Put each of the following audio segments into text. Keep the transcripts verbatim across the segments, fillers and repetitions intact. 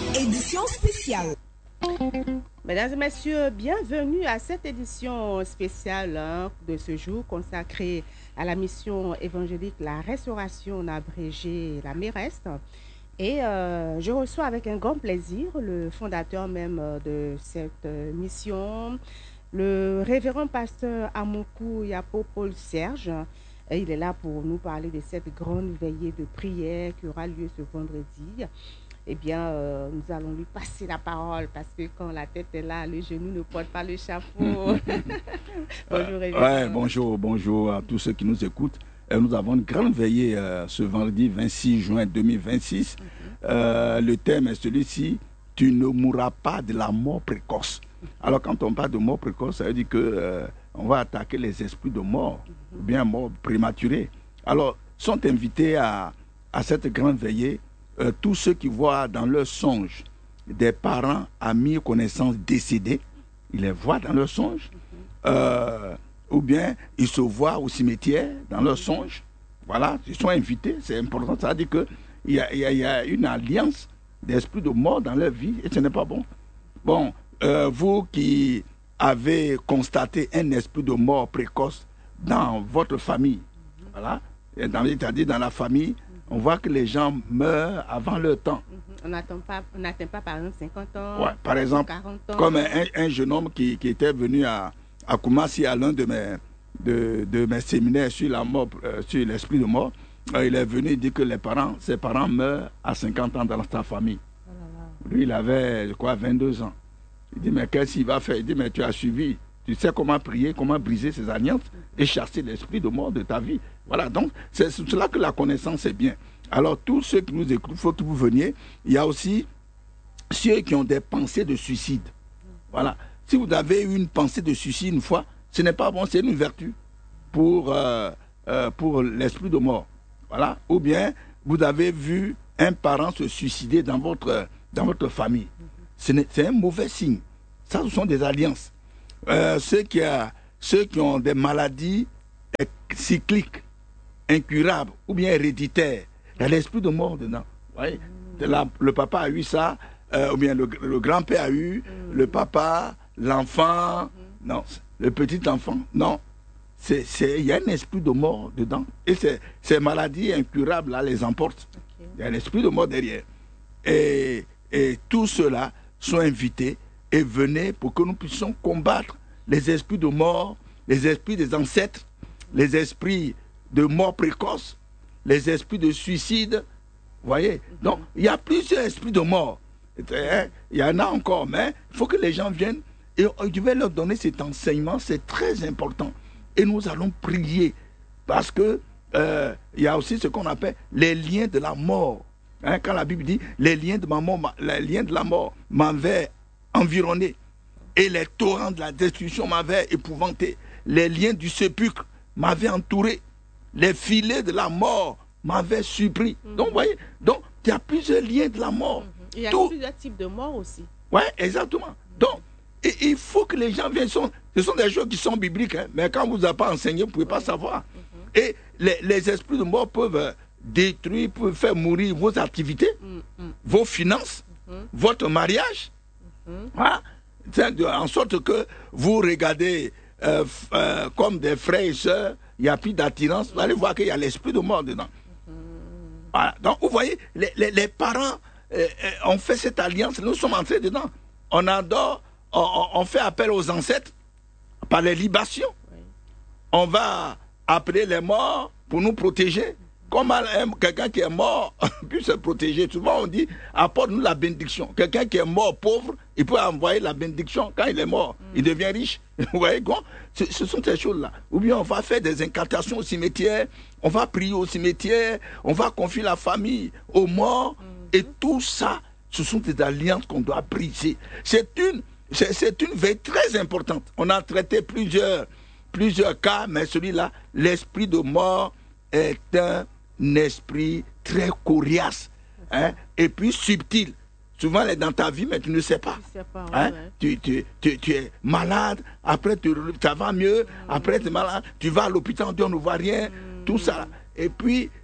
Édition spéciale. Mesdames et messieurs, bienvenue à cette édition spéciale hein, de ce jour consacrée à la mission évangélique La Restauration, en abrégé la Méreste. Et euh, je reçois avec un grand plaisir le fondateur même euh, de cette euh, mission, le révérend pasteur Amokou Yapo Paul Serge. Et il est là pour nous parler de cette grande veillée de prière qui aura lieu ce vendredi. Eh bien, euh, nous allons lui passer la parole parce que quand la tête est là, le genou ne porte pas le chapeau. Bonjour, révérend. Ouais, bonjour, bonjour à tous ceux qui nous écoutent. Euh, nous avons une grande veillée euh, ce vendredi vingt-six juin deux mille vingt-six. Mm-hmm. euh, le thème est celui-ci, tu ne mourras pas de la mort précoce. Mm-hmm. Alors quand on parle de mort précoce, ça veut dire que euh, on va attaquer les esprits de mort, mm-hmm. ou bien mort prématurée. Alors, sont invités à, à cette grande veillée euh, tous ceux qui voient dans leur songe des parents, amis, connaissances décédés, ils les voient dans leur songe. Mm-hmm. euh, ou bien ils se voient au cimetière dans leur songe. Voilà, ils sont invités, c'est important. Ça veut dire qu'il y a, il y a, il y a une alliance d'esprits de mort dans leur vie et ce n'est pas bon. Bon, euh, vous qui avez constaté un esprit de mort précoce dans votre famille, voilà, c'est-à-dire dans la famille, on voit que les gens meurent avant leur temps. On n'atteint pas, on n'atteint pas par exemple cinquante ans, ouais, par exemple, quarante ans. Comme un, un jeune homme qui, qui était venu à à Koumassi, à l'un de mes, de, de mes séminaires sur la mort, euh, sur l'esprit de mort, euh, il est venu dire que les parents, ses parents meurent à cinquante ans dans sa famille. Oh là là. Lui, il avait, quoi, vingt-deux ans. Il dit, mais qu'est-ce qu'il va faire? Il dit, mais tu as suivi, tu sais comment prier, comment briser ces alliances et chasser l'esprit de mort de ta vie. Voilà, donc c'est cela que la connaissance est bien. Alors, tous ceux qui nous écoutent, il faut que vous veniez. Il y a aussi ceux qui ont des pensées de suicide. Voilà. Si vous avez eu une pensée de suicide une fois, ce n'est pas bon, c'est une vertu pour, euh, euh, pour l'esprit de mort. Voilà. Ou bien, vous avez vu un parent se suicider dans votre, dans votre famille. C'est un mauvais signe. Ça, ce sont des alliances. Euh, ceux, qui a, ceux qui ont des maladies cycliques, incurables, ou bien héréditaires, il y a l'esprit de mort dedans. Ouais. La, le papa a eu ça, euh, ou bien le, le grand-père a eu, le papa... L'enfant, mm-hmm. non, le petit enfant, non. Il y a un esprit de mort dedans. Et ces maladies incurables, là, les emportent. Il okay. y a un esprit de mort derrière. Et, et tous ceux-là sont invités et venez pour que nous puissions combattre les esprits de mort, les esprits des ancêtres, les esprits de mort précoce, les esprits de suicide. Vous voyez? Mm-hmm. Donc, il y a plusieurs esprits de mort. Il y en a encore, mais il faut que les gens viennent. Et je vais leur donner cet enseignement, c'est très important. Et nous allons prier, parce que euh, il y a aussi ce qu'on appelle les liens de la mort. Hein, quand la Bible dit, les liens de ma mort, les liens de la mort m'avaient environné, et les torrents de la destruction m'avaient épouvanté, les liens du sépulcre m'avaient entouré, les filets de la mort m'avaient surpris. Mm-hmm. Donc, vous voyez, donc, il y a plusieurs liens de la mort. Mm-hmm. Il y a Tout... plusieurs types de mort aussi. Oui, exactement. Donc, et il faut que les gens viennent. Sont, ce sont des choses qui sont bibliques, hein, mais quand vous n'avez pas enseigné, vous ne pouvez pas savoir. Mm-hmm. Et les, les esprits de mort peuvent détruire, peuvent faire mourir vos activités, mm-hmm. vos finances, mm-hmm. votre mariage. Mm-hmm. Voilà. En sorte que vous regardez euh, euh, comme des frères et sœurs, il n'y a plus d'attirance. Mm-hmm. Vous allez voir qu'il y a l'esprit de mort dedans. Mm-hmm. Voilà. Donc, vous voyez, les, les, les parents euh, euh, ont fait cette alliance, nous sommes entrés dedans. On adore. On, on fait appel aux ancêtres par les libations. Oui. On va appeler les morts pour nous protéger. Comment quelqu'un qui est mort peut se protéger? Souvent on dit, apporte-nous la bénédiction. Quelqu'un qui est mort pauvre, il peut envoyer la bénédiction. Quand il est mort, mm. il devient riche. Vous voyez quoi? Ce, ce sont ces choses-là. Ou bien on va faire des incantations au cimetière, on va prier au cimetière, on va confier la famille aux morts. Mm. Et tout ça, ce sont des alliances qu'on doit briser. C'est une C'est une veille très importante. On a traité plusieurs, plusieurs cas, mais celui-là, l'esprit de mort est un esprit très coriace, hein, et puis subtil. Souvent, elle est dans ta vie, mais tu ne sais pas. Tu, sais pas, ouais, hein? ouais. Tu, tu, tu, tu es malade, après tu, ça va mieux, mmh. après tu es malade, tu vas à l'hôpital, on ne voit rien, mmh. tout ça. Et puis,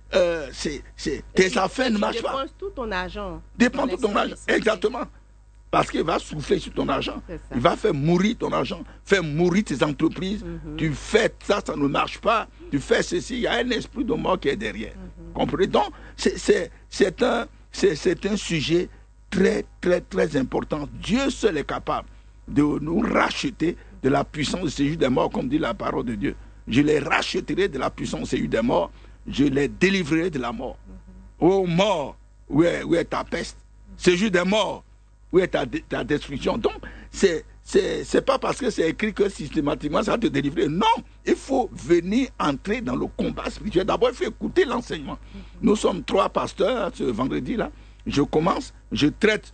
euh, c'est, c'est, tes tu, affaires ne marchent pas. Tu dépenses tout ton argent. Dépense tout ton argent, exactement. Parce qu'il va souffler sur ton argent. Il va faire mourir ton argent, faire mourir tes entreprises. Mm-hmm. Tu fais ça, ça ne marche pas. Tu fais ceci, il y a un esprit de mort qui est derrière. Mm-hmm. Comprenez? Donc, c'est, c'est, c'est, un, c'est, c'est un sujet très, très, très important. Dieu seul est capable de nous racheter de la puissance du séjour des morts, comme dit la parole de Dieu. Je les racheterai de la puissance du séjour des morts. Je les délivrerai de la mort. Mm-hmm. Ô mort, où est, où est ta peste? Séjour des morts, où est ta, ta destruction? Donc, c'est, c'est, c'est pas parce que c'est écrit que systématiquement ça va te délivrer. Non, il faut venir entrer dans le combat spirituel. D'abord, il faut écouter l'enseignement. Mm-hmm. Nous sommes trois pasteurs ce vendredi-là. Je commence, je traite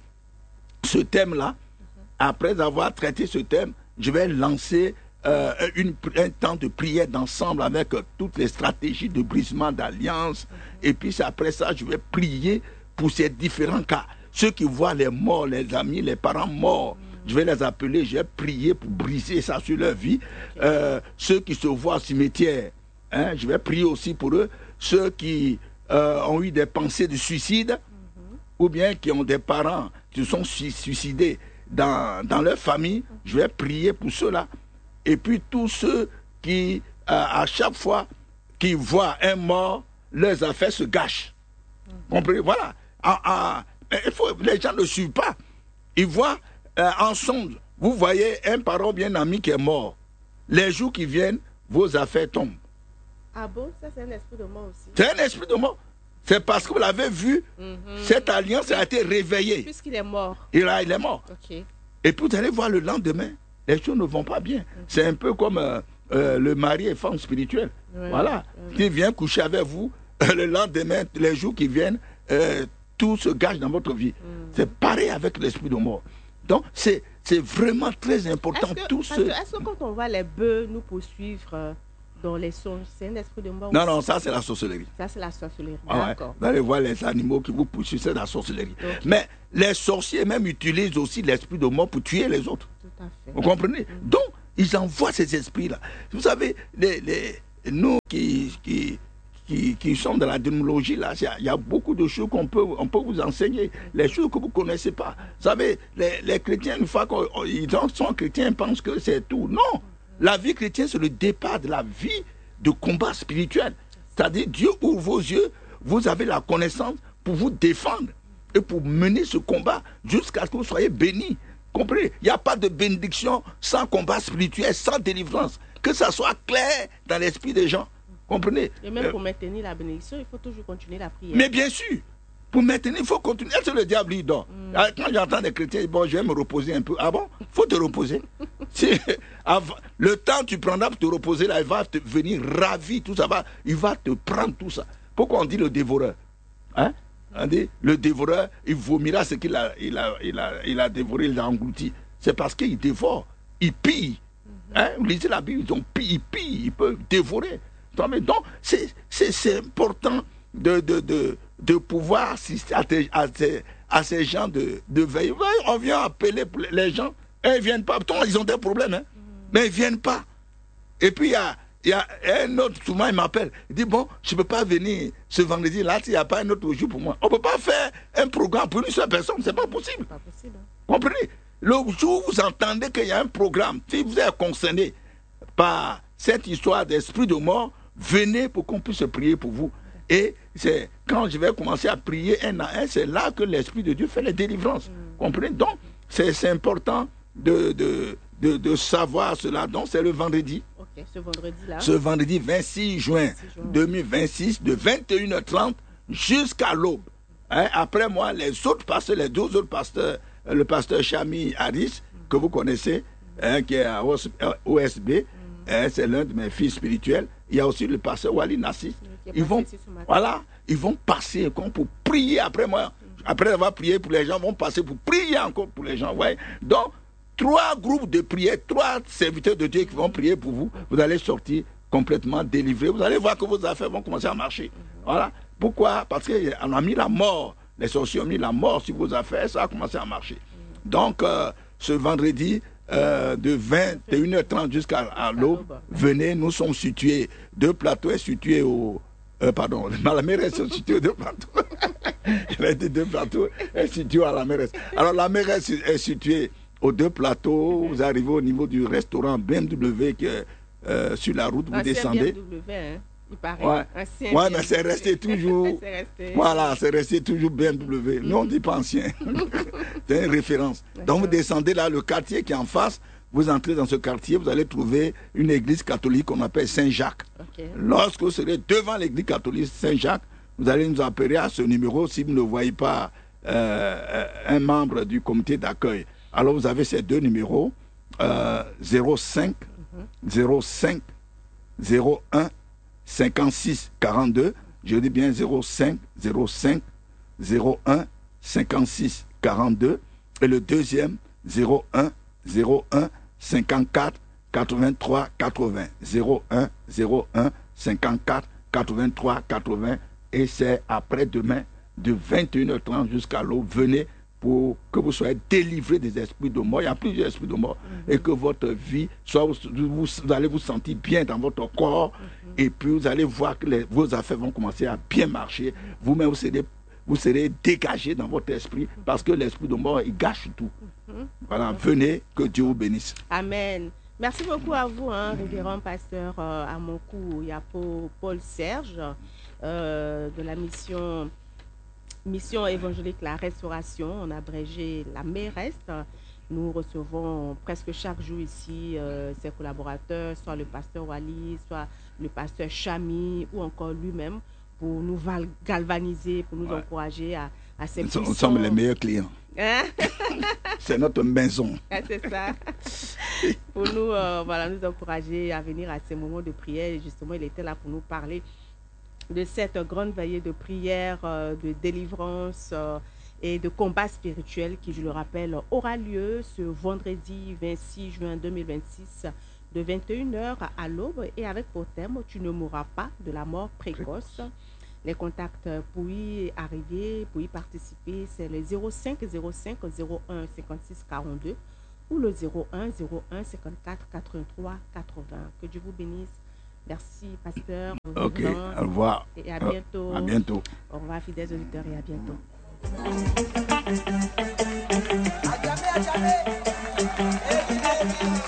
ce thème-là. Mm-hmm. Après avoir traité ce thème, je vais lancer euh, une, un temps de prière d'ensemble avec euh, toutes les stratégies de brisement d'alliance. Mm-hmm. Et puis après ça, je vais prier pour ces différents cas. Ceux qui voient les morts, les amis, les parents morts, je vais les appeler, je vais prier pour briser ça sur leur vie. Euh, ceux qui se voient au cimetière, hein, je vais prier aussi pour eux. Ceux qui euh, ont eu des pensées de suicide, mm-hmm. ou bien qui ont des parents qui se sont suicidés dans, dans leur famille, je vais prier pour ceux-là. Et puis tous ceux qui, euh, à chaque fois qu'ils voient un mort, leurs affaires se gâchent. Mm-hmm. Comprenez? Voilà. Ah, ah, il faut, les gens ne suivent pas. Ils voient euh, en sonde, vous voyez un parent bien ami qui est mort. Les jours qui viennent, vos affaires tombent. Ah bon, ça c'est un esprit de mort aussi. C'est un esprit de mort. C'est parce que vous l'avez vu, mm-hmm. cette alliance a été réveillée. Puisqu'il est mort. Il, a, il est mort. Okay. Et puis vous allez voir le lendemain, les choses ne vont pas bien. Mm-hmm. C'est un peu comme euh, euh, le mari et femme spirituelle. Ouais, voilà. Ouais. Qui vient coucher avec vous, euh, le lendemain, les jours qui viennent, euh, tout se gâche dans votre vie. Mm. C'est pareil avec l'esprit de mort. Donc, c'est, c'est vraiment très important. Est-ce que, tout ce... est-ce que quand on voit les bœufs nous poursuivre euh, dans les songes, c'est un esprit de mort? Non, aussi? Non, ça c'est la sorcellerie. Ça c'est la sorcellerie, ah, d'accord. Ouais. Vous allez voir les animaux qui vous poursuivent, c'est la sorcellerie. Okay. Mais les sorciers même utilisent aussi l'esprit de mort pour tuer les autres. Tout à fait. Vous comprenez? Mm. Donc, ils envoient ces esprits-là. Vous savez, les, les, nous qui... qui Qui, qui sont dans la démonologie, là, il y a beaucoup de choses qu'on peut, on peut vous enseigner, les choses que vous ne connaissez pas. Vous savez, les, les chrétiens, une fois qu'ils sont chrétiens, ils pensent que c'est tout. Non, la vie chrétienne, c'est le départ de la vie de combat spirituel. C'est-à-dire, Dieu ouvre vos yeux, vous avez la connaissance pour vous défendre et pour mener ce combat jusqu'à ce que vous soyez bénis. Comprenez? Il n'y a pas de bénédiction sans combat spirituel, sans délivrance. Que ça soit clair dans l'esprit des gens. Comprenez? Et même pour euh, maintenir la bénédiction, il faut toujours continuer la prière. Mais bien sûr, pour maintenir, il faut continuer. Est-ce que le diable, il dort? Mm. Quand j'entends des chrétiens, bon, je vais me reposer un peu. Ah bon? Il faut te reposer. Si, avant, le temps que tu prendras pour te reposer, là, il va te venir ravi, tout ça va, il va te prendre tout ça. Pourquoi on dit le dévoreur? Hein? On dit, le dévoreur, il vomira ce qu'il a, il a, il a, il a dévoré, il a englouti. C'est parce qu'il dévore, il pille. Hein? Vous lisez la Bible, ils ont pille, il pille, il peut dévorer. Donc, c'est, c'est, c'est important de, de, de, de pouvoir assister à, tes, à, tes, à ces gens de, de veille. On vient appeler les gens, et ils ne viennent pas. Ils ont des problèmes, hein, mais ils ne viennent pas. Et puis, il y a, y a un autre, souvent, il m'appelle. Il dit, bon, je ne peux pas venir ce vendredi-là s'il n'y a pas un autre jour pour moi. On ne peut pas faire un programme pour une seule personne, ce n'est pas possible. Pas possible. Comprenez? Le jour où vous entendez qu'il y a un programme, si vous êtes concerné par cette histoire d'esprit de mort, venez pour qu'on puisse prier pour vous. Et c'est quand je vais commencer à prier un à un, c'est là que l'Esprit de Dieu fait les délivrances. Mm. Comprenez? Donc, c'est, c'est important de, de, de, de savoir cela. Donc, c'est le vendredi. Ok, ce vendredi-là. Ce vendredi vingt-six juin deux mille vingt-six, de vingt et une heures trente jusqu'à l'aube. Hein? Après moi, les autres pasteurs, les deux autres pasteurs, le pasteur Chami Harris, mm. que vous connaissez, hein, qui est à O S B, mm. hein, c'est l'un de mes fils spirituels. Il y a aussi le pasteur Wali Nassis. Ils vont, voilà, ils vont passer pour prier après moi. Après avoir prié pour les gens, ils vont passer pour prier encore pour les gens. Ouais. Donc, trois groupes de prière, trois serviteurs de Dieu qui vont prier pour vous. Vous allez sortir complètement délivrés. Vous allez voir que vos affaires vont commencer à marcher. Voilà. Pourquoi? Parce qu'on a mis la mort. Les sorciers ont mis la mort sur vos affaires. Ça a commencé à marcher. Donc, euh, ce vendredi, Euh, de vingt et une heures trente jusqu'à l'aube, venez, nous sommes situés, deux plateaux est situé au, Euh, pardon, la mairesse est située aux deux plateaux. Il a été deux plateaux, elle est située à la mairesse. Alors la mairesse est située aux deux plateaux. Vous arrivez au niveau du restaurant B M W qui est euh, sur la route, vous Ancien descendez. B M W, hein, il paraît. Ouais, Ancien ouais B M W. mais c'est resté toujours. C'est resté. Voilà, c'est resté toujours B M W. Nous, on ne dit pas ancien. C'est une référence. Donc vous descendez là, le quartier qui est en face. Vous entrez dans ce quartier, vous allez trouver une église catholique qu'on appelle Saint-Jacques. Okay. Lorsque vous serez devant l'église catholique Saint-Jacques, vous allez nous appeler à ce numéro si vous ne voyez pas euh, un membre du comité d'accueil. Alors vous avez ces deux numéros, euh, zéro cinq, zéro cinq, zéro un, cinquante-six, quarante-deux. Je dis bien zéro cinq, zéro cinq, zéro un, cinquante-six, quarante-deux. Et le deuxième, zéro un, zéro un, cinquante-quatre, quatre-vingt-trois, quatre-vingts. zéro un, zéro un, cinquante-quatre, quatre-vingt-trois, quatre-vingts. Et c'est après-demain, de vingt et une heures trente jusqu'à l'aube. Venez pour que vous soyez délivrés des esprits de mort. Il y a plusieurs esprits de mort. Mm-hmm. Et que votre vie, soit vous, vous, vous allez vous sentir bien dans votre corps. Mm-hmm. Et puis vous allez voir que les, vos affaires vont commencer à bien marcher. Vous-même, vous serez, vous serez dégagés dans votre esprit. Parce que l'esprit de mort, il gâche tout. Mm-hmm. Voilà, venez, que Dieu vous bénisse. Amen. Merci beaucoup à vous, hein, révérend pasteur euh, Amonkou Yapo Paul Serge, euh, de la mission, mission évangélique La Restauration, en abrégé la mairesse. Nous recevons presque chaque jour ici euh, ses collaborateurs, soit le pasteur Wali, soit le pasteur Chami, ou encore lui-même, pour nous galvaniser, pour nous ouais. encourager à, à ces Nous puissants... sommes les meilleurs clients. Hein? C'est notre maison. Ah, c'est ça. Pour nous, euh, voilà, nous encourager à venir à ces moments de prière. Et justement, il était là pour nous parler de cette grande veillée de prière, euh, de délivrance euh, et de combat spirituel qui, je le rappelle, aura lieu ce vendredi vingt-six juin deux mille vingt-six de vingt et une heures à l'aube et avec pour thème « Tu ne mourras pas de la mort précoce ». Les contacts pour y arriver, pour y participer, c'est le zéro cinq zéro cinq zéro un cinquante-six quarante-deux ou le zéro un zéro un cinquante-quatre quatre-vingt-trois quatre-vingts. Que Dieu vous bénisse. Merci, pasteur. Ok, au revoir. Et à bientôt. À bientôt. Au revoir, fidèles auditeurs, et à bientôt. À jamais, à jamais.